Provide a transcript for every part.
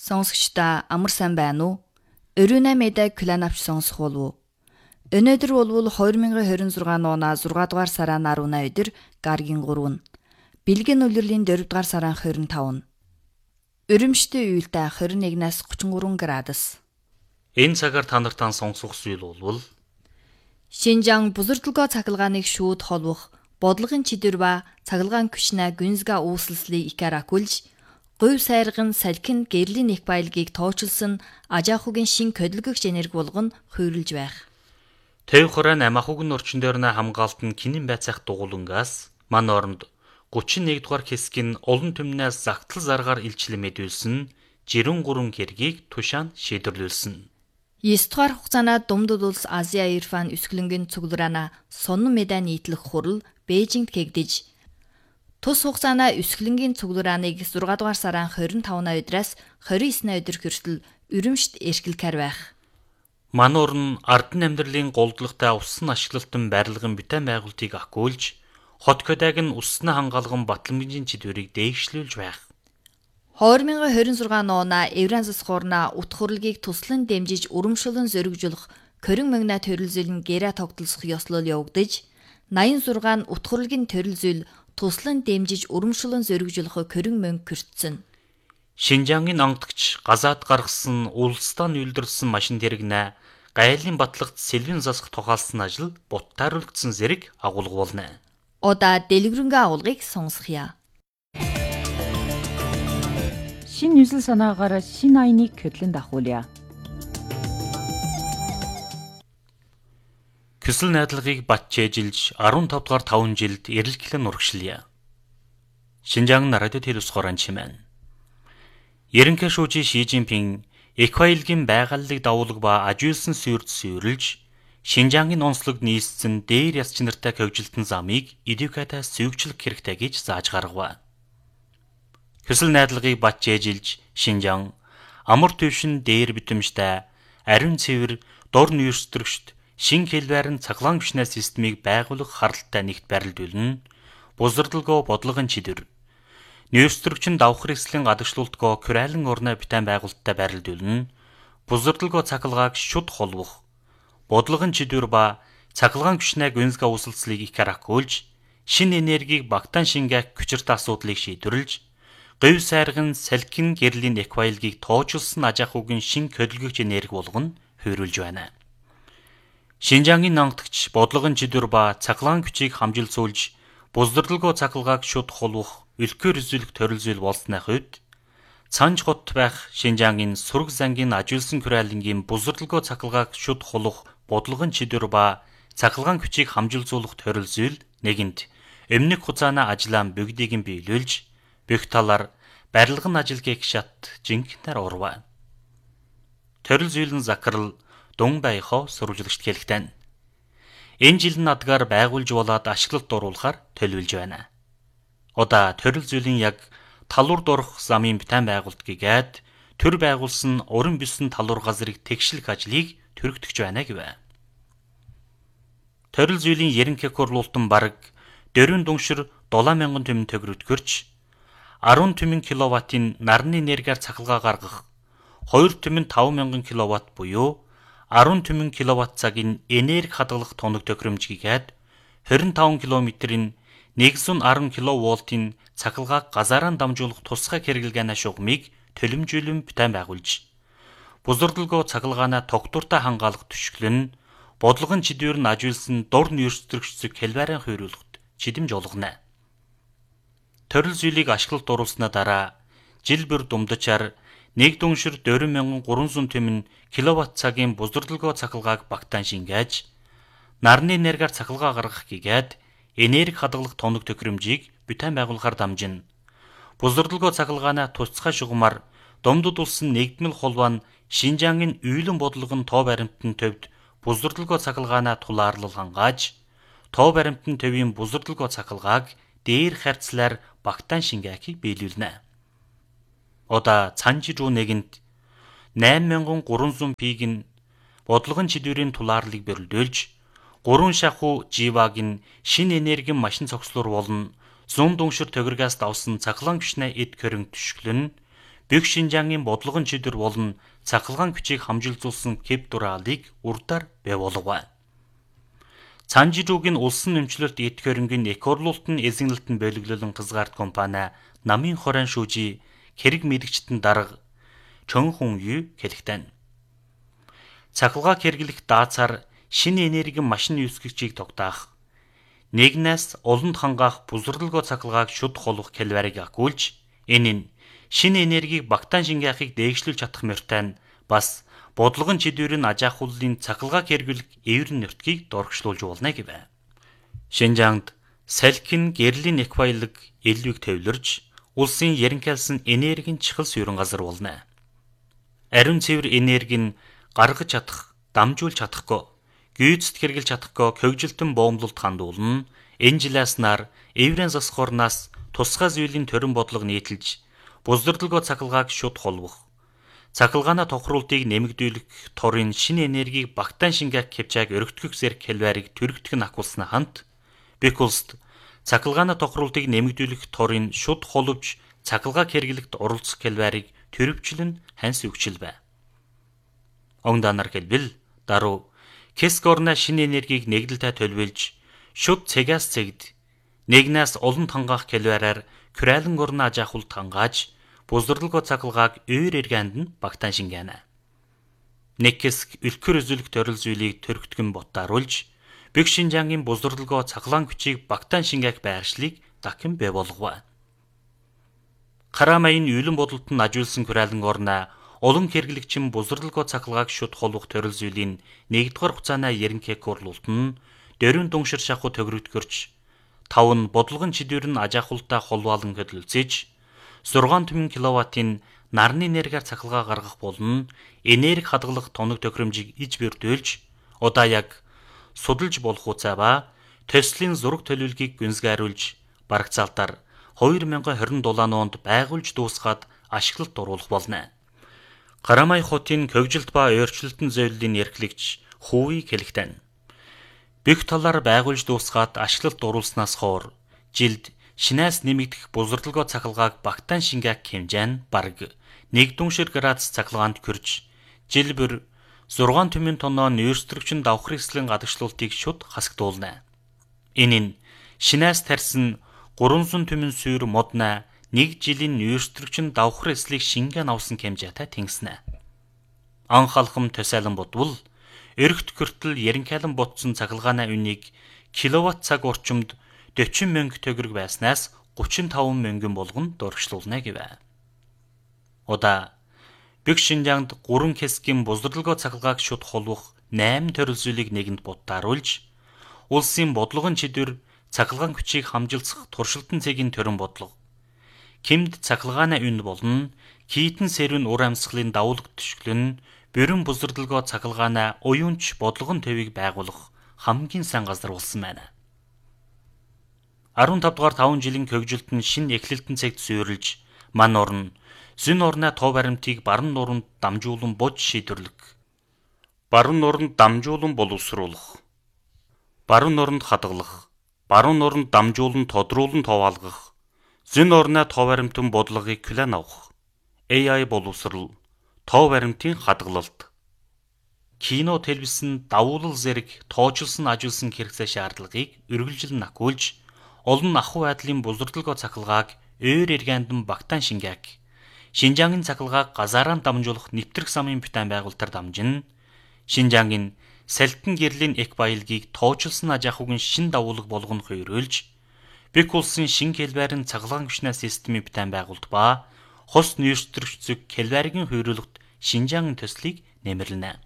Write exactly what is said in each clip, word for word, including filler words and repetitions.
Сонсогчдаа амар сайн байна уу? Өрөөний медиа клан авч сонсох болов уу? Өнөөдөр болвол two thousand twenty-six оноо six дугаар сарын ten өдөр гаргийн three. Бэлгийн улирлын four дугаар сарын twenty-five. Өрөмштэй уйлтай twenty-one-аас thirty-three градус. Энэ цагаар та нартай сонсох зүйл болвол Шинжаан бузардлагоо цахилгааныг шүүд холбох бодлогын чидэр ба цахилгаан күшнэ гүнзга үүсэлслийг икаракулж говь сайрган салхин гэрлийн их баялгийг тоочлсон ажаахугийн шин көдлөгөгч энерги болгон хуйрлж байх. Тэв хорон амахугийн орчин дээр нэ хамгаалт нь кинэн байцаах дугуулангаас ман оронд thirty-one дугаар хэсгийн олон түмнээс загтал заргаар илчлэн мэдүүлсэн ninety-three хэргийг тушаан шийдвэрлүүлсэн. nine дугаар хугацаанд Думдуд улс Азия Ирфан өсгөлөнгийн цуглараана сонн медаа нийтлэх хурал Бээжингт кэгдэж тус хугацаанд өсгөлөнгийн цугларааныг six дугаар сарын twenty-five өдрөөс twenty-nine өдөр хүртэл Өрөмшт эрхлэхээр байх. Мануур нь ардын амьдралын голдлагтай усан ашиглалтан барилгын бүтээн байгуулалтыг ахгүйулж хот көдөг нь усны хангалган батламжийн чидвэрийг дээгшлүүлж байх. two thousand twenty-six оноо Евразис хуурна утх хурлыг туслан дэмжиж урамшуулан зөргижүүлэх twenty мянга төрөл зүйл нь гэрээ тогтолцох ёслол явагдаж eighty-six утх хурлын төрөл зүйл туслан дэмжиж урамшуулан зөргижүүлэх twenty мянга хүртсэн. Шинжаангийн ангадагч газаад гаргасан улсдаа үйлдвэрлэсэн машин тэрэгнэ гайлын батлагт сэлвэн засах тухайлсан ажил буттааруулагдсан зэрэг агуулга болно. Удаа дэлгэрэнгээ агуулгыг сонсгоё. Шин 뉴сэл санаагаар шин айныг хөдлөн дахуулъя. Көсөл найдлагыг бат чэжилж fifteen дугаар five жилд эрэлхлэн урагшлъя. Шинжаан радио телевизхорон чимэн. Ерөнхий шүүжи Ши Жинпин Эквайлгийн байгаллыг давуулга ба ажиулсан сүрд сүрэлж Шинжаангийн онцлог нийсцэн дээр яс чинартай хөвжилтэн замыг эдүкатаас зүйгчлэх хэрэгтэй гэж зааж гаргав. Көсөл найдлагыг бат чэжилж Шинжаан амар төвшин дээр битэмжтэй ариун цэвэр дор нүүрстрэгчд шин хэлбэрэн цаглаан гүшнэ системийг байгуулах хардлагатай нэгт барилдуулна. Бузардлагоо бодлогын чидвэр нүүрстрэгчин давхар эслийн гадагшлуултгоо Курайлан орны бүтээн байгуулалттай барилдуулна. Бузардлагоо цахилгааг шуд холбох бодлогын чидвэр ба цахилгаан гүшнэ гүнзга үүсэлцлийг икаракуулж шин энергийг багтаан шингээх хүчирт асуудлыг шийдвэрлэж говь сайрган салхин гэрлийн эквайлгийг тоочилсон ажаахугийн шин хөдөлгөгч энерги болгоно хуйруулж байна. Шинжаангийн ангадагч бодлогын чидвэр ба цахилгаан хүчийг хамжилсуулж бузардлагоо цахилгааг шуд холбох өлкөөр үзүүлэх төрөл зүйл болсны хувьд цанж хот байх Шинжаангийн сураг зангийн ажиулсан Курайлангийн бузардлагоо цахилгааг шуд холбох бодлогын чидвэр ба цахилгаан хүчийг хамжилсуулах төрөл зүйл нэгэнт өмнөх хугацааны ажлаан бүгдийг нь биелүүлж бүх талаар барилгын ажил гэх шат жинхэнээр урваа. Төрөл зүйл нь захирал Дун Байхоо сурвалжлагчд хэлэхдээ энэ жил надгаар байгуулж болоод ашиглалт оруулахаар төлөвлөж байна. Удаа төрөл зүйлийн яг талуур дурах замын бүтээн байгуулалт гэгээд төр байгуулсан уран бүсэн талуур газрыг тэгшлэх ажлыг төрөгдөж байна гэв. Төрөл зүйлийн ерөнхий хурлуултан бараг дөрвөн дүншир seven thousand түмэн төгрөгдгөрч ten түмэн киловаттын нарны энергиар цахилгаан гаргах two түмэн five thousand киловатт буюу ten түмэн киловатт цагийн энерги хадгалах тоног тохиромжгүйгээд twenty-five километрийн one hundred ten киловолтын цахилгааг газараа дамжуулах тусгай хэрэглэгээний шугамыг төлөмжүүлэн бүтээн байгуулж бузардлагоо цахилгаанаа тогтвортой хангаалах түшиглэн бодлогын чидвэр нь ажиулсан дор нүүрстрэгчсэг хэлбэрийн хуйруулахад чидэмж олгоно. Төрөл зүйлийг ашиглалт оруулснаа дараа жил бүр думдачаар нэг дүншир four thousand three hundred түмэн киловатт цагийн бузардлагоо цахилгааг багтаан шингээж нарны энергиар цахилгаан гаргах гэгээд энерги хадгалах тоног тохиромжийг бүтээн байгуулахаар дамжина. Бузардлагоо цахилгаанаа тусгай шугамар Думдуд улсын нэгдмэл холбоо нь Шинжаангийн уйлан бодлогын тоо баримтын төвд бузардлагоо цахилгаанаа тулаарлал хангааж тоо баримтын төвийн бузардлагоо цахилгааг дээр харьцлаар багтаан шингээхийг биелүүлнэ. Удаа цанж руу нэгэнт eight thousand three hundred пиг нь бодлогын чидвэрийн тулаарлыг бэрэлдүүлж гурван шахуу живаг нь шин энергийн машин цогцлуур болон зүүн дүншир төгрөгөөс давсан цахилгаан гүшнэ эд хөрөнгө төшгөлн Бүх Шинжаангийн бодлогын чидөр болон цахилгаан хүчийг хамжилуулсан Кэп дураалыг урдаар байгуулав. Цанжижуугийн улсын нэмчлэлт эд хөрөнгийн экорлуултын эзэнэлтэн бөлөглөлөн хязгаарт компани намын хорон шүүжи хэрэг мэрэгчтэн дарга чонхун 유 хэлэхтэн. Цахилгааг хэрэглэх даацаар шинэ энергийн машин үүсгэгчийг тогтоох, нэгнээс олонд хангаах бузралгоо цахилгааг шуд холох калорийг агуулж, энэ нь шинэ энергийг багтаан шингээхийг дээгшлүүлж чадах мөртэй нь бас бодлогын чидүүрийн ажаахууллын цахилгааг хэрэглэх эврэн нутгийг дурагшлуулж болно гэв. Шинжаангд салхин гэрлийн эквайлаг элвийг төвлөрж, улсын яринкайлсан энергийн чухал суурин газар болно. Ариун цэвэр энерги нь гаргаж чадах, дамжуулж чадахгүй, гүйцэд хэрэгжилж чадахгүй хөгжилтөн боомлолт хандуулна. Энэ жилээс нар эврэн засхуурнаас тусгай зүйлийн төрөн бодлого нийтэлж, буздардалгоо цахилгааг шууд холбох, цахилгааны тохируултыг нэмэгдүүлэх торын шинэ энергийг багтаан шингээх хэмжээг өргөтгөх зэрэг калорийг төрөгдөх нь агуулснаа хамт бүх улсад цахилгааны тохируултыг нэмэгдүүлэх торын шууд холбож цахилгааг хэрэглэхэд оролцох калорийг төрөвчлөн ханс өгчл бай. Онгданар хэлбэл даруй Кескорна шинэ энергийг нэгдэлтэй төлөвлөж шууд цэгээс цэгд нэгнээс олонд хангаах калориар күрэлэн горно ажаахулт хангааж бузралгоо цахилгааг өөр эргэнд нь багтаан шингээнэ. Нэг хэсэг элхэр үзүүлэх төрөл зүйлийг төрөгдгөн ботааруулж бүх Шинжаангийн бузралгоо цахилгаан хүчийг багтаан шингээх байршлыг дахин бий болгов. Харамайн юулан бодолд нь ажиулсан күрэлэн горно олон хэрэглэгчин бузралгоо цахилгааг шууд холбох төрөл зүйлийн нэгдүгээр хугацааны яринкек урлуулт нь дөрвөн дүншир шахуу төгрөгдгөрч тав нь бодлогын чидүүр нь ажаахултаа холбоолон хөдөлгөж зургаан түмэн киловаттын нарны энергиар цахилгаа гаргах болно. Энерги хадгалах тоног тохиромжийг иж бүрдүүлж удаа яг судалж болох хугацаа ба төслийн зураг төлөвлөгийг гүнзгийруулж барагцаалтаар хоёр мянган хорин дулаан онд байгуулж дуусгаад ашиглалт оруулах болно. Харамай хотын хөгжилт ба өөрчлөлтөн зөвлөлийн эрхлэгч Хувий хэлэхтэн. Бүх талаар байгуулж дуусгаад ашиглалт оруулснаас хойш жилд шинээс нэмэгдэх бузралгоо цахилгааг багтаан шингээх хэмжээ нь бараг нэг дүншир градус цахилгаанд хүрж жил бүр зургаан түмэн тоноо нөөцтөрөгчин давхар эслийн гадагшлуултыг шууд хасагдуулна. Энэ нь шинээс тарьсан гуранзан түмэн сүйр модна нэг жилийн нөөцтөрөгчин давхар эслийг шингэн авсан хэмжээтэй тэнгиснэ. Ан халхам төсөөлөн бодвол эргт хүртэл яринкайлан ботсон цахилгааны үнийг киловатт цаг орчимд дөрвөн мянга төгрөг байснаас гучин таван мянган болгон дурагшлуулна гэв. Удаа бүх Шинжаангд гурван хэсгийн бузралгоо цахилгааг шууд холбох найман төрөл зүйлийг нэгэнд бодтааруулж улсын бодлогын чидөр цахилгаан хүчийг хамжилцах туршилтын цэгийн төрөн бодлого, Кимд цахилгааны үн болон хитэн сэрвэн ур амьсгалын давуулга төшгөл нь бүрэн бузралгоо цахилгааны уюунч бодлогон төвийг байгуулах хамгийн сайн газар болсон байна. арван тав дугаар таван жилийн хөгжилт нь шинэ эхлэлтэн цагт суурилж ман орн зүүн орны тоо баримтыг баруун нуруунд дамжуулан буж шийдвэрлэх, баруун нуруунд дамжуулан боловсруулах, баруун нуруунд хадгалах, баруун нуруунд дамжуулан тодруулан товаалгах, зүүн орны тоо баримтын бодлогыг план авах, эй ай боловсрал, тоо баримтын хадгалалт, кино телевизэн давуулал зэрэг тоочилсон ажиулсан хэрэгцээ шаардлагыг үргэлжлэн агуулж олон ахуй байдлын бузралгоо цахилгааг өөр эргэндан багтаан шингээх, Шинжаангийн цахилгааг газаараа дамжуулах нэвтрэх замын бүтээн байгуулалтаар дамжин, Шинжаангийн салтан гэрлийн эк баялагийг тоочилсон ажаахуйн шин давуулга болгоно хойруулж, бүх улсын шин хэлбэрийн цахилгаан хүчний системийн бүтээн байгуулалт ба хос нөөцтөрөгч зүг хэлбэригийн хойруулалт Шинжаангийн төслийг нэмэрлэнэ.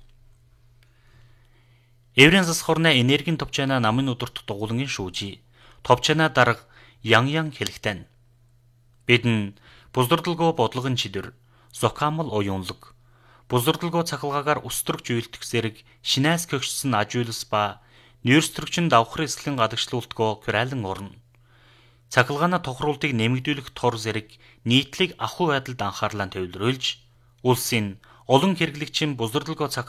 Эврэн засхуурна энергийн товчаана намын өдөрт дугуулгын шүүжи товчаана дарга ян ян хэлэхтэн. Бидэн бузралгоо бодлогын чидөр, зохиамал уюунлаг, бузралгоо цахилгаагаар өстрөгч үйлдэх зэрэг шинээс көгчсөн ажиулс ба нөөцтөрөгчин давхар эслийн гадагшлуултгоо күрэлэн орно. Цахилгааны тохируултыг нэмэгдүүлэх тор зэрэг нийтлэг ахуй байдалд анхаарлаа төвлөрүүлж, улсын олон хэрэглэгчийн бузралгоо